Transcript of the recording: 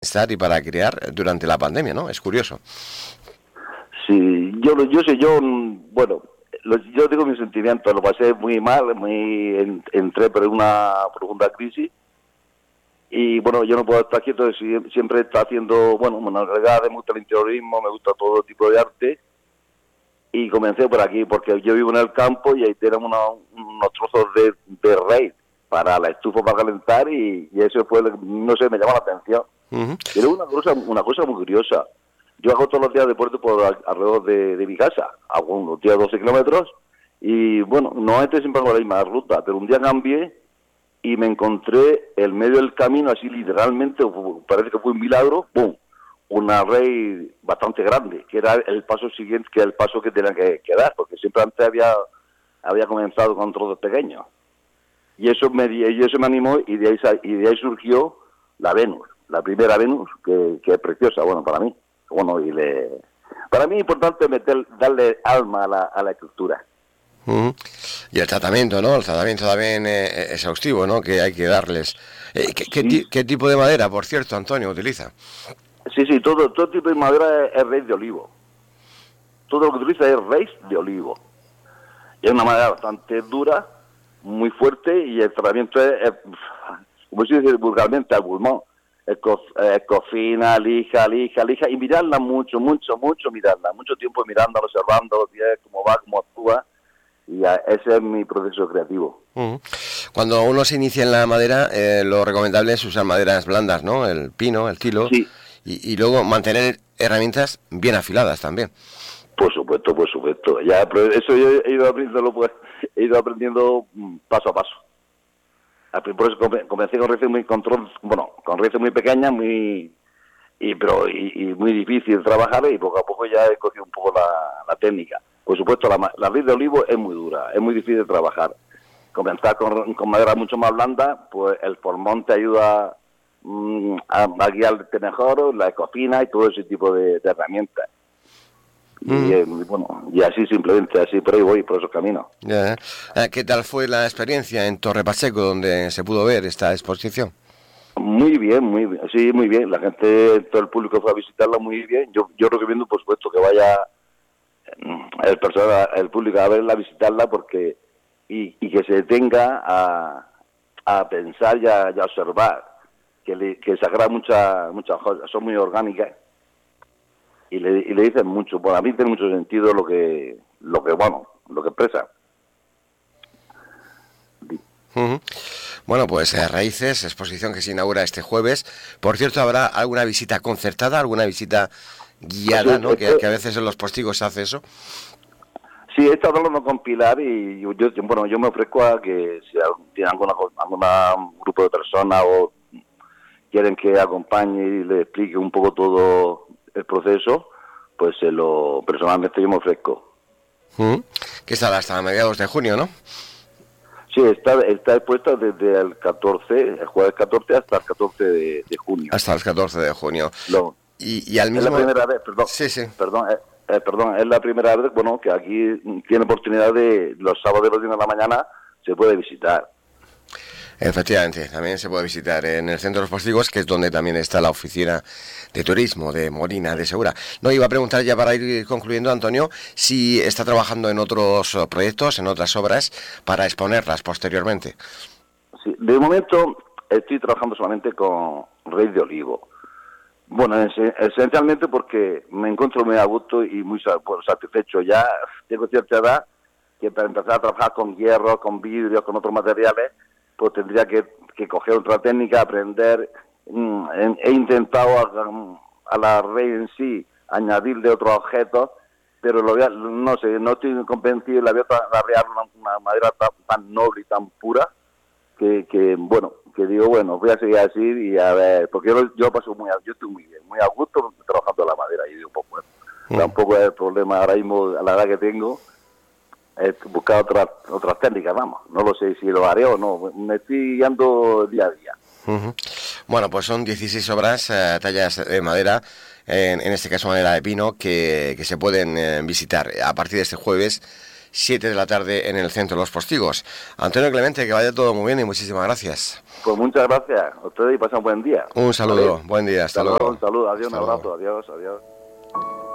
estar y para crear durante la pandemia, ¿no? Es curioso. Sí, bueno, yo digo mis sentimientos, lo pasé muy mal, entré por una profunda crisis y bueno, yo no puedo estar quieto, siempre está haciendo, bueno, manualidades, me gusta el interiorismo, me gusta todo tipo de arte y comencé por aquí porque yo vivo en el campo y ahí tenemos unos trozos de raíz para la estufa para calentar y eso fue, no sé, me llama la atención. Uh-huh. Pero una cosa muy curiosa. Yo hago todos los días deporte por alrededor de mi casa. Hago unos días 12 kilómetros y, bueno, normalmente siempre hago la misma ruta, pero un día cambié y me encontré en medio del camino, así literalmente, parece que fue un milagro, ¡pum!, una raíz bastante grande, que era el paso siguiente, que el paso que tenía que dar, porque siempre antes había comenzado con trozos pequeños. Y eso me animó y de ahí surgió la Venus, la primera Venus, que es preciosa, bueno, para mí. Bueno, para mí es importante darle alma a la escultura. Uh-huh. Y el tratamiento, ¿no? El tratamiento también exhaustivo, ¿no? Que hay que darles. ¿Qué tipo de madera, por cierto, Antonio, utiliza? Sí, todo tipo de madera es raíz de olivo. Todo lo que utiliza es raíz de olivo. Y es una madera bastante dura, muy fuerte, y el tratamiento es como se dice vulgarmente, al pulmón. Cocina, lija, y mirarla mucho, mirarla. Mucho tiempo mirándola, observando cómo va, cómo actúa. Y ese es mi proceso creativo. Uh-huh. Cuando uno se inicia en la madera, lo recomendable es usar maderas blandas, ¿no? El pino, el tilo. Sí. Y luego mantener herramientas bien afiladas también. Por supuesto. Ya, pero eso yo he ido aprendiendo paso a paso. Por eso comencé con raíces muy pequeñas, muy difícil de trabajar, y poco a poco ya he cogido un poco la técnica. Por supuesto, la raíz de olivo es muy dura, es muy difícil de trabajar. Comenzar con madera mucho más blanda, pues el formón te ayuda a guiarte mejor, la cocina y todo ese tipo de herramientas. Y así simplemente, así por ahí voy, por esos caminos. Yeah. ¿Qué tal fue la experiencia en Torre Pacheco, donde se pudo ver esta exposición? Muy bien, sí, muy bien. La gente, todo el público fue a visitarla muy bien. Yo recomiendo, por supuesto, que vaya el público a verla, a visitarla, porque y que se detenga a pensar y a observar, que sacará muchas cosas, son muy orgánicas. Y le dicen mucho. Bueno, a mí tiene mucho sentido lo que expresa. Uh-huh. Bueno, pues Raíces, exposición que se inaugura este jueves. Por cierto, ¿habrá alguna visita concertada, alguna visita guiada, ¿no? Que a veces en los postigos se hace eso. Sí, he estado hablando con Pilar y yo me ofrezco a que si tiene algún grupo de personas o quieren que acompañe y le explique un poco todo el proceso, pues personalmente yo me ofrezco. Que estará hasta mediados de junio, ¿no? Sí, está expuesta desde el jueves 14 hasta el 14 de junio. Hasta el 14 de junio. Y al mismo... Es la primera vez, perdón. Sí. Perdón, es la primera vez, que aquí tiene oportunidad de los sábados y los días de la mañana se puede visitar. Efectivamente, también se puede visitar en el Centro de los Postigos, que es donde también está la oficina de turismo de Molina de Segura. No, iba a preguntar ya para ir concluyendo, Antonio, si está trabajando en otros proyectos, en otras obras, para exponerlas posteriormente. Sí, de momento estoy trabajando solamente con raíz de olivo. Bueno, esencialmente porque me encuentro muy a gusto y muy satisfecho. Ya tengo cierta edad que para empezar a trabajar con hierro, con vidrio, con otros materiales, pues tendría que coger otra técnica, aprender. He intentado a la raíz en sí añadirle otros objetos, pero no estoy convencido, la veo una madera tan noble y tan pura que digo, voy a seguir así y a ver, porque yo paso yo estoy muy bien, muy a gusto trabajando la madera, y digo, pues tampoco es el problema ahora mismo a la edad que tengo, es buscar otras técnicas, vamos, no lo sé si lo haré o no, me estoy guiando día a día. Uh-huh. Bueno, pues son 16 obras, tallas de madera, en este caso madera de pino, que se pueden visitar a partir de este jueves 7 de la tarde en el Centro de los Postigos. Antonio Clemente, que vaya todo muy bien y muchísimas gracias. Pues muchas gracias a ustedes y pasen un buen día. Un saludo, buen día, hasta luego. Un saludo, adiós, un abrazo, adiós.